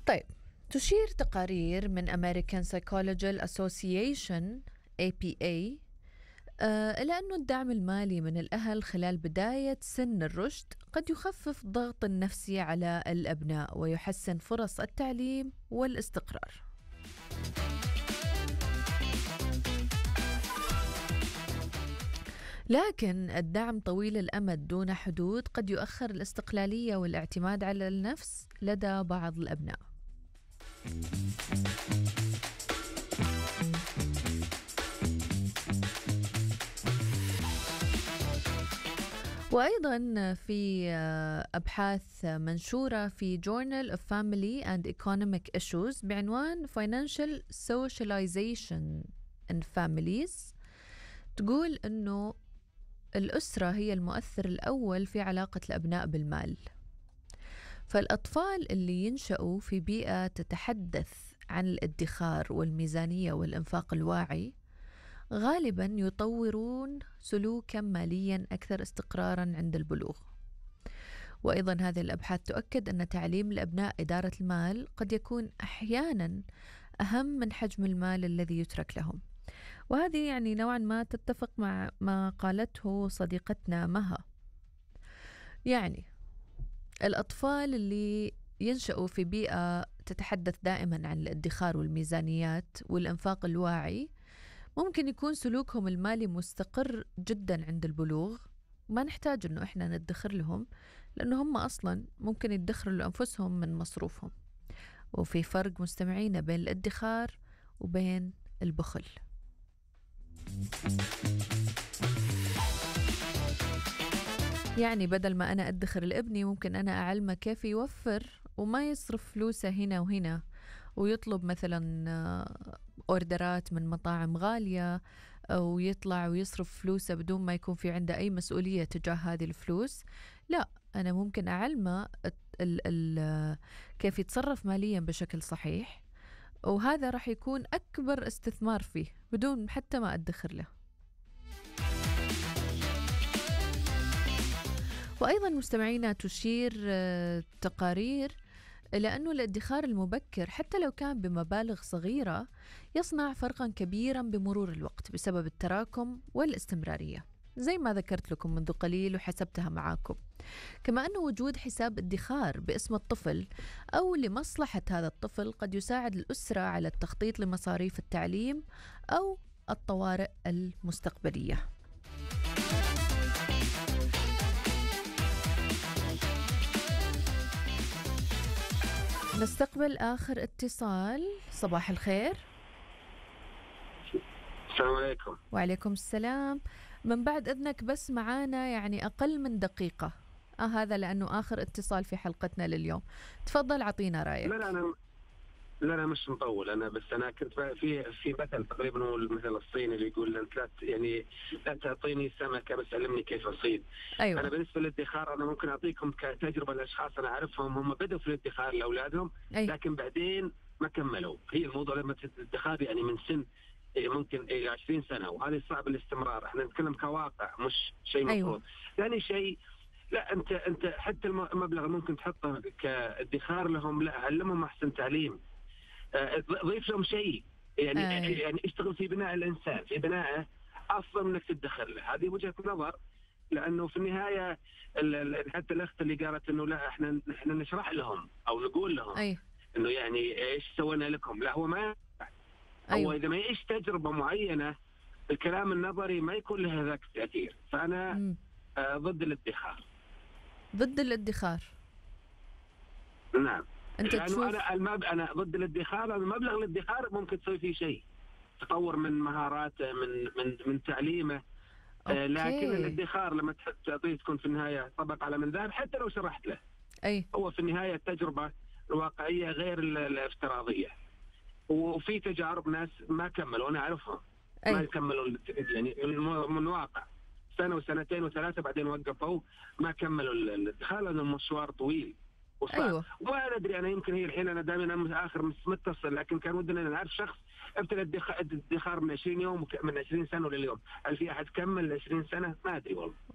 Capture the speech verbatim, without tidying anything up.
طيب، تشير تقارير من American Psychological Association إيه بي إيه آه، إلى أن الدعم المالي من الأهل خلال بداية سن الرشد قد يخفف الضغط النفسي على الأبناء ويحسن فرص التعليم والاستقرار. لكن الدعم طويل الأمد دون حدود قد يؤخر الاستقلالية والاعتماد على النفس لدى بعض الأبناء. وأيضا في أبحاث منشورة في Journal of Family and Economic Issues بعنوان Financial Socialization in Families تقول أنه الأسرة هي المؤثر الأول في علاقة الأبناء بالمال. فالأطفال اللي ينشأوا في بيئة تتحدث عن الادخار والميزانية والإنفاق الواعي غالباً يطورون سلوكاً مالياً أكثر استقراراً عند البلوغ. وأيضاً هذه الأبحاث تؤكد أن تعليم الأبناء إدارة المال قد يكون أحياناً أهم من حجم المال الذي يترك لهم. وهذه يعني نوعاً ما تتفق مع ما قالته صديقتنا مها. يعني الأطفال اللي ينشأوا في بيئة تتحدث دائماً عن الادخار والميزانيات والإنفاق الواعي ممكن يكون سلوكهم المالي مستقر جدا عند البلوغ. ما نحتاج انه احنا ندخر لهم لانه هم اصلا ممكن يدخروا لانفسهم من مصروفهم. وفي فرق مستمعين بين الادخار وبين البخل. يعني بدل ما انا ادخر لابني ممكن انا اعلمه كيف يوفر وما يصرف فلوسه هنا وهنا ويطلب مثلا اوردرات من مطاعم غالية أو يطلع ويصرف فلوسه بدون ما يكون في عنده أي مسؤولية تجاه هذه الفلوس. لا، أنا ممكن أعلمه ال ال كيف يتصرف ماليا بشكل صحيح، وهذا راح يكون أكبر استثمار فيه بدون حتى ما أدخر له. وأيضا مستمعينا تشير تقارير إلى أنه الادخار المبكر حتى لو كان بمبالغ صغيرة يصنع فرقا كبيرا بمرور الوقت بسبب التراكم والاستمرارية زي ما ذكرت لكم منذ قليل وحسبتها معاكم. كما أن وجود حساب ادخار باسم الطفل أو لمصلحة هذا الطفل قد يساعد الأسرة على التخطيط لمصاريف التعليم أو الطوارئ المستقبلية. نستقبل آخر اتصال. صباح الخير. السلام عليكم. وعليكم السلام. من بعد إذنك بس معانا يعني أقل من دقيقة. آه هذا لأنه آخر اتصال في حلقتنا لليوم. تفضل عطينا رأيك. لا لا أنا لا أنا مش مطول أنا بس أنا كنت في في مثل تقريبا هو المثل الصيني اللي يقول أنت لا يعني لا تعطيني سمكة بس علمني كيف أصيد. أيوة. أنا بالنسبة للادخار أنا ممكن أعطيكم كتجربة لأشخاص أنا أعرفهم هم بدأوا في الادخار لأولادهم. أيوة. لكن بعدين ما كملوا. هي الموضوع لما الادخار يعني من سن ممكن عشرين سنة وهذا صعب الاستمرار. احنا نتكلم كواقع مش شيء مفروض. أيوة. ثاني شيء لا انت انت حتى المبلغ ممكن تحطه كادخار لهم، لا علمهم احسن تعليم، ضيف لهم شيء يعني آه. يعني اشتغل في بناء الانسان في بنائه افضل منك تدخر له. هذه وجهة نظر، لانه في النهايه حتى الاخت اللي قالت انه لا احنا احنا نشرح لهم او نقول لهم أيوة. انه يعني ايش سوينا لكم، لا هو ما أيوة. هو إذا ما يعيش تجربة معينة الكلام النظري ما يكون له ذاك التأثير. فأنا آه ضد الادخار. ضد الادخار. نعم. أنت لأنه تشوف أنا المب... أنا ضد الادخار. المبلغ الادخار ممكن تسوي فيه شيء، تطور من مهاراته من من من تعليمه. آه لكن الادخار لما تعطيه تكون في النهاية طبق على من ذهب حتى لو شرحت له. أي. هو في النهاية التجربة الواقعية غير الافتراضية. وفي تجارب ناس ما كملوا أنا أعرفهم أي. ما يكملوا يعني من واقع سنة وسنتين وثلاثة بعدين وقفوا ما كملوا الادخار لأن المشوار طويل وصعب. أيوة. وأنا أدري أنا يمكن هي الحين أنا دائما آخر متصل، لكن كان ودنا نعرف شخص ابتدى الادخار من عشرين يوم من عشرين سنة لليوم، هل في أحد كمل عشرين سنة؟ ما أدري والله.